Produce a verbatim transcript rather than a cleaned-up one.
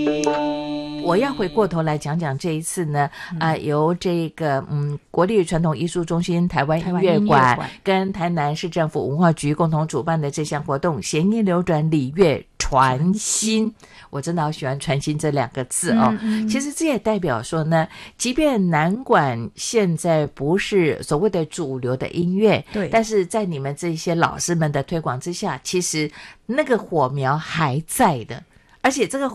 我要回过头来讲讲这一次呢，啊、呃，由这个嗯国立传统艺术中心台湾音乐馆跟台南市政府文化局共同主办的这项活动——弦音流转礼乐传新。我真的好喜欢传新这两个字哦。嗯嗯，其实这也代表说呢，即便南管现在不是所谓的主流的音乐，对，但是在你们这些老师们的推广之下，其实那个火苗还在的，而且这个